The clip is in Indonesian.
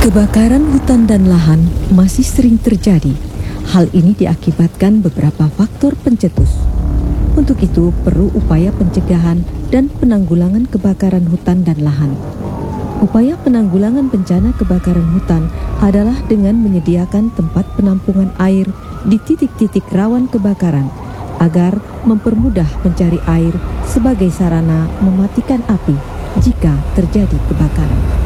Kebakaran hutan dan lahan masih sering terjadi. Hal ini diakibatkan beberapa faktor pencetus. Untuk itu, perlu upaya pencegahan dan penanggulangan kebakaran hutan dan lahan. Upaya penanggulangan bencana kebakaran hutan adalah dengan menyediakan tempat penampungan air di titik-titik rawan kebakaran agar mempermudah mencari air sebagai sarana mematikan api jika terjadi kebakaran.